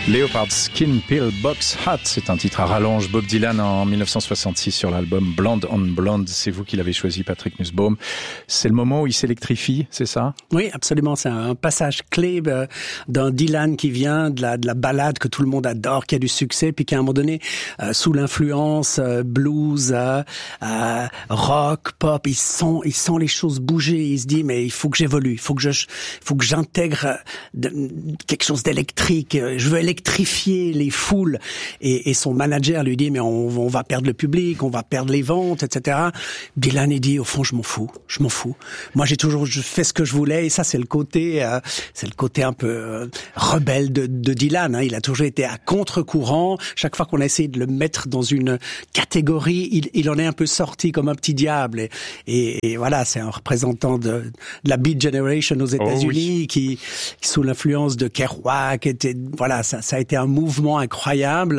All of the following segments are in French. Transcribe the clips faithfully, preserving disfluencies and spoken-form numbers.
Leopard Skin Pill Box Hat, c'est un titre à rallonge. Bob Dylan en dix-neuf cent soixante-six sur l'album Blonde on Blonde. C'est vous qui l'avez choisi, Patrick Nussbaum. C'est le moment où il s'électrifie, c'est ça? Oui, absolument. C'est un passage clé d'un Dylan qui vient de la, de la ballade que tout le monde adore, qui a du succès, puis qui à un moment donné, euh, sous l'influence euh, blues, euh, euh, rock, pop, il sent, il sent les choses bouger. Il se dit, mais il faut que j'évolue, il faut que je, il faut que j'intègre de, quelque chose d'électrique. Je veux électrifier les foules. Et, et son manager lui dit, mais on, on va perdre le public, on va perdre les ventes, et cetera. Dylan, il dit, au fond, je m'en fous, je m'en fous. Moi, j'ai toujours je fais ce que je voulais, et ça, c'est le côté, euh, c'est le côté un peu euh, rebelle de, de Dylan. Hein. Il a toujours été à contre-courant. Chaque fois qu'on a essayé de le mettre dans une catégorie, il, il en est un peu sorti comme un petit diable. Et, et, et voilà, c'est un représentant de, de la Beat Generation aux États-Unis, oh oui. qui, qui, sous l'influence de Kerouac, était, voilà, ça, ça a été un mouvement incroyable.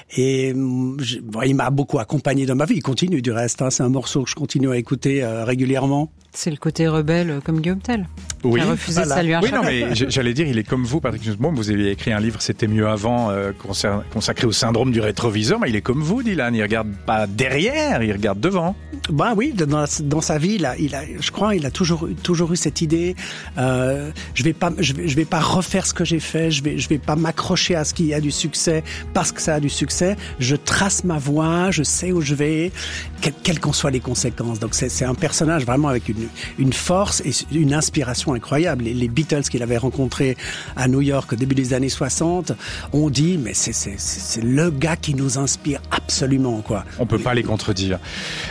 Et je, bon, il m'a beaucoup accompagné dans ma vie. Il continue du reste. Hein. C'est un morceau que je continue à écouter euh, régulièrement. C'est le côté rebelle comme Guillaume Tell. Oui, qui a refusé voilà. de saluer un oui, chapeau. non, mais j'allais dire, il est comme vous, Patrick Nussbaum. Vous avez écrit un livre, C'était mieux avant, euh, consacré au syndrome du rétroviseur. Mais il est comme vous, Dylan. Il regarde pas derrière, il regarde devant. Ben oui, dans, dans sa vie, il a, il a, je crois, il a toujours, toujours eu cette idée. Euh, je vais pas, je vais, je vais pas refaire ce que j'ai fait. Je vais, je vais pas m'accrocher à ce qui a du succès parce que ça a du succès. Je trace ma voie, je sais où je vais, quelles quelles qu'en soient les conséquences. Donc c'est, c'est un personnage vraiment avec une, une force et une inspiration incroyable. Les, les Beatles qu'il avait rencontrés à New York au début des années soixante ont dit, mais c'est, c'est, c'est, c'est le gars qui nous inspire absolument, quoi. On peut pas les contredire.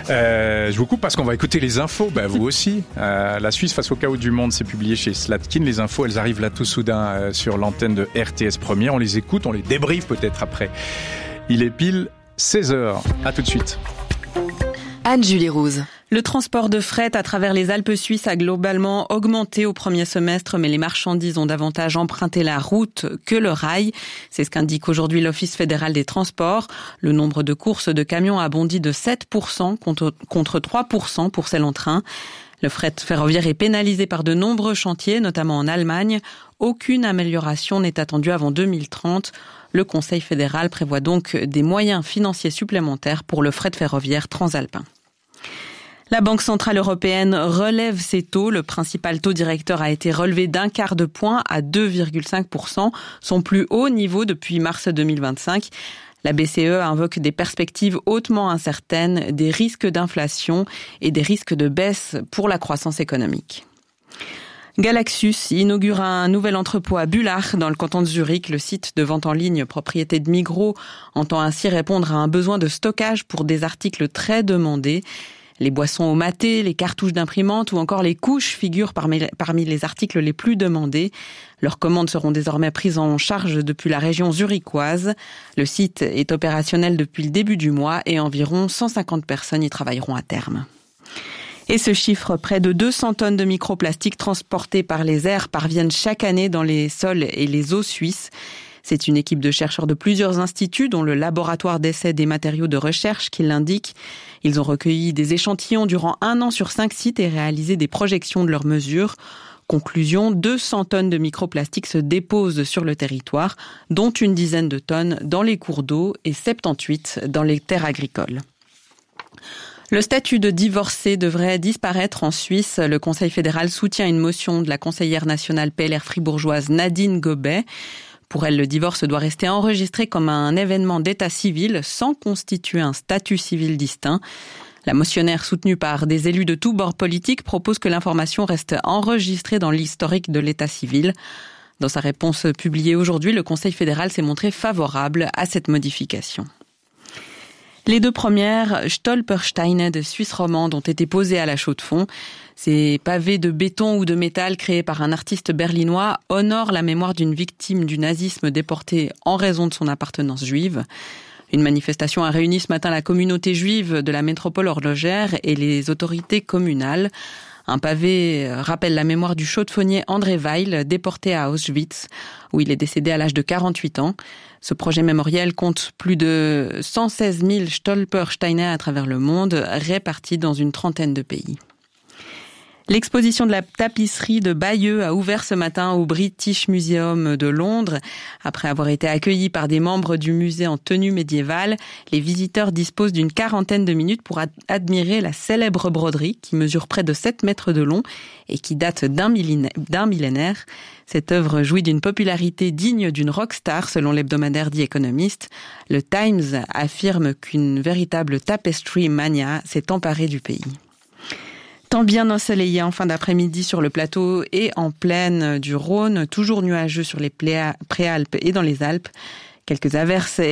Euh, je vous coupe parce qu'on va écouter les infos. Ben, vous aussi. Euh, la Suisse face au chaos du monde, c'est publié chez Slatkin. Les infos, elles arrivent là tout soudain euh, sur l'antenne de R T S Première. On les écoute, on les débriefe peut-être après. Il est pile seize heures. À tout de suite. Anne-Julie Rouse. Le transport de fret à travers les Alpes suisses a globalement augmenté au premier semestre, mais les marchandises ont davantage emprunté la route que le rail. C'est ce qu'indique aujourd'hui l'Office fédéral des transports. Le nombre de courses de camions a bondi de sept pour cent contre, contre trois pour cent pour celles en train. Le fret ferroviaire est pénalisé par de nombreux chantiers, notamment en Allemagne. Aucune amélioration n'est attendue avant deux mille trente. Le Conseil fédéral prévoit donc des moyens financiers supplémentaires pour le fret ferroviaire transalpin. La Banque centrale européenne relève ses taux. Le principal taux directeur a été relevé d'un quart de point à deux virgule cinq pour cent, son plus haut niveau depuis mars deux mille vingt-cinq. La B C E invoque des perspectives hautement incertaines, des risques d'inflation et des risques de baisse pour la croissance économique. Galaxus inaugure un nouvel entrepôt à Bullach, dans le canton de Zurich. Le site de vente en ligne propriété de Migros entend ainsi répondre à un besoin de stockage pour des articles très demandés. Les boissons au maté, les cartouches d'imprimante ou encore les couches figurent parmi, parmi les articles les plus demandés. Leurs commandes seront désormais prises en charge depuis la région zurichoise. Le site est opérationnel depuis le début du mois et environ cent cinquante personnes y travailleront à terme. Et ce chiffre, près de deux cents tonnes de microplastiques transportés par les airs parviennent chaque année dans les sols et les eaux suisses. C'est une équipe de chercheurs de plusieurs instituts, dont le laboratoire d'essai des matériaux de recherche, qui l'indique. Ils ont recueilli des échantillons durant un an sur cinq sites et réalisé des projections de leurs mesures. Conclusion, deux cents tonnes de microplastiques se déposent sur le territoire, dont une dizaine de tonnes dans les cours d'eau et soixante-dix dans les terres agricoles. Le statut de divorcé devrait disparaître en Suisse. Le Conseil fédéral soutient une motion de la conseillère nationale P L R fribourgeoise Nadine Gobet. Pour elle, le divorce doit rester enregistré comme un événement d'état civil sans constituer un statut civil distinct. La motionnaire, soutenue par des élus de tous bords politiques, propose que l'information reste enregistrée dans l'historique de l'état civil. Dans sa réponse publiée aujourd'hui, le Conseil fédéral s'est montré favorable à cette modification. Les deux premières Stolpersteine de Suisse romande ont été posées à la Chaux-de-Fonds. Ces pavés de béton ou de métal créés par un artiste berlinois honorent la mémoire d'une victime du nazisme déportée en raison de son appartenance juive. Une manifestation a réuni ce matin la communauté juive de la métropole horlogère et les autorités communales. Un pavé rappelle la mémoire du chaux-de-fonnier André Weil, déporté à Auschwitz, où il est décédé à l'âge de quarante-huit ans. Ce projet mémoriel compte plus de cent seize mille Stolpersteine à travers le monde, répartis dans une trentaine de pays. L'exposition de la tapisserie de Bayeux a ouvert ce matin au British Museum de Londres. Après avoir été accueillis par des membres du musée en tenue médiévale, les visiteurs disposent d'une quarantaine de minutes pour ad- admirer la célèbre broderie qui mesure près de sept mètres de long et qui date d'un millénaire. D'un millénaire. Cette œuvre jouit d'une popularité digne d'une rockstar selon l'hebdomadaire The Economist. Le Times affirme qu'une véritable tapestry mania s'est emparée du pays. Temps bien ensoleillé en fin d'après-midi sur le plateau et en plaine du Rhône, toujours nuageux sur les Préalpes et dans les Alpes. Quelques averses